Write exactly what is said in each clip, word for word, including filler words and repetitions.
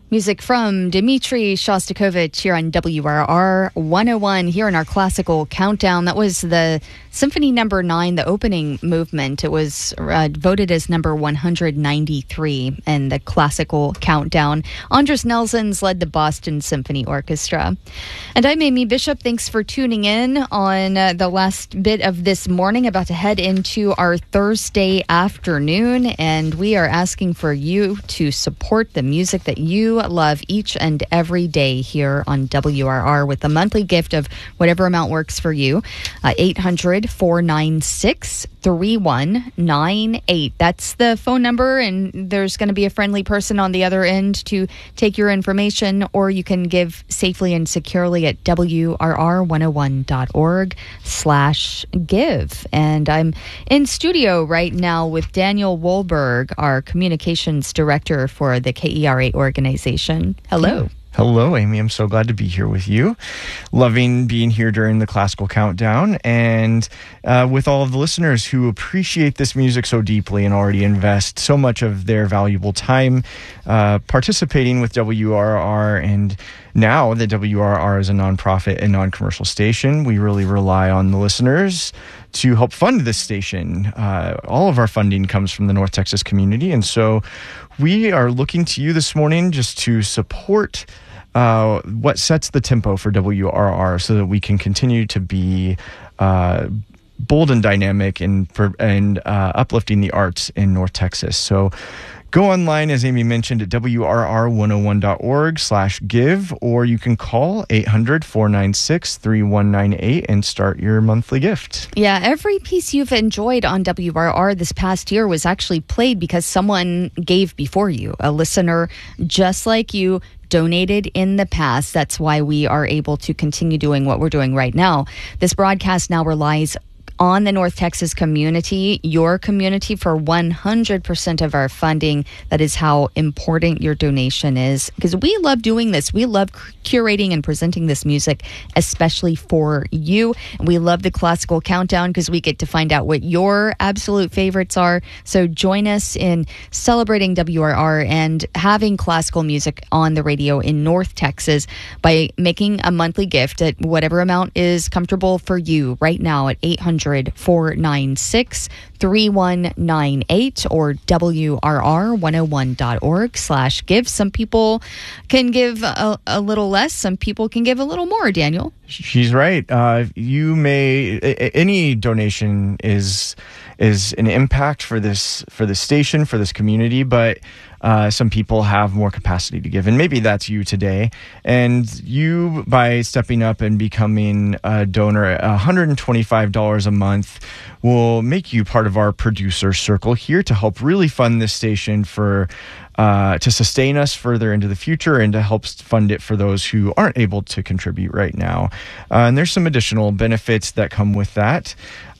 Music from Dmitri Shostakovich here on W R R one oh one here in our classical countdown. That was the Symphony Number Nine, the opening movement. It was uh, voted as number one hundred ninety-three in the classical countdown. Andris Nelsons led the Boston Symphony Orchestra. And I'm Amy Bishop. Thanks for tuning in on uh, the last bit of this morning. About to head into our Thursday afternoon, and we are asking for you to support the music that you love each and every day here on W R R with a monthly gift of whatever amount works for you. Uh, eight hundred, four nine six, three one nine eight. That's the phone number, and there's going to be a friendly person on the other end to take your information, or you can give safely and securely at W R R one oh one dot org slash give. And I'm in studio right now with Daniel Wohlberg, our communications director for the K E R A organization. Hello. Hello, Amy. I'm so glad to be here with you. Loving being here during the classical countdown, and uh, with all of the listeners who appreciate this music so deeply and already invest so much of their valuable time uh, participating with W R R. And now that W R R is a nonprofit and non-commercial station, we really rely on the listeners to help fund this station. Uh, all of our funding comes from the North Texas community, and so we are looking to you this morning just to support uh, what sets the tempo for W R R so that we can continue to be uh, bold and dynamic and, and uh, uplifting the arts in North Texas. So go online, as Amy mentioned, at W R R one oh one dot org slash give, or you can call eight hundred, four nine six, three one nine eight and start your monthly gift. Yeah, every piece you've enjoyed on W R R this past year was actually played because someone gave before you. A listener just like you donated in the past. That's why we are able to continue doing what we're doing right now. This broadcast now relies on the North Texas community, your community, for one hundred percent of our funding. That is how important your donation is, because we love doing this. We love curating and presenting this music, especially for you. And we love the classical countdown because we get to find out what your absolute favorites are. So join us in celebrating W R R and having classical music on the radio in North Texas by making a monthly gift at whatever amount is comfortable for you right now at eight hundred, four nine six, three one nine eight or W R R one oh one dot org slash give. Some people can give a, a little less. Some people can give a little more, Daniel. She's right. Uh, you may, any donation is is an impact for this for this station, for this community, but uh, some people have more capacity to give, and maybe that's you today. And you, by stepping up and becoming a donor, one hundred twenty-five dollars a month will make you part of our producer circle here to help really fund this station for uh, to sustain us further into the future and to help fund it for those who aren't able to contribute right now. Uh, and there's some additional benefits that come with that.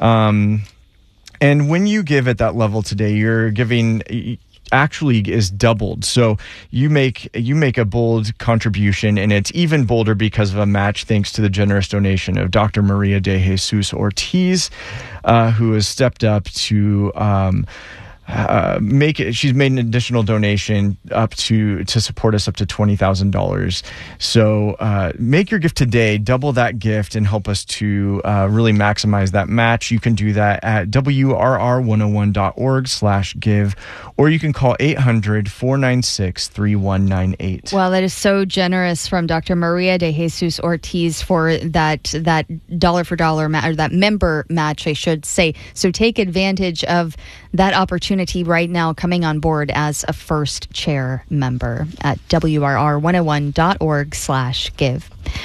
Um, and when you give at that level today, you're giving actually is doubled. So you make you make a bold contribution, and it's even bolder because of a match thanks to the generous donation of Doctor Maria de Jesus Ortiz, uh, who has stepped up to um, uh, make it. She's made an additional donation up to to support us up to twenty thousand dollars. So uh, make your gift today, double that gift, and help us to uh, really maximize that match. You can do that at W R R one oh one dot org slash give, or you can call eight hundred, four nine six, three one nine eight. Well, that is so generous from Doctor Maria de Jesus Ortiz for that that dollar for dollar ma- or that member match, I should say. So take advantage of that opportunity right now, coming on board as a first chair member at W R R one oh one dot org slash give.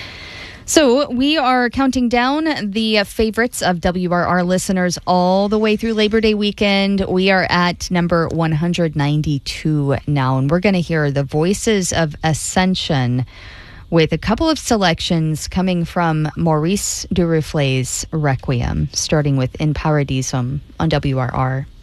So we are counting down the favorites of W R R listeners all the way through Labor Day weekend. We are at number one hundred ninety-two now, and we're going to hear the Voices of Ascension with a couple of selections coming from Maurice Duruflé's Requiem, starting with In Paradisum on W R R.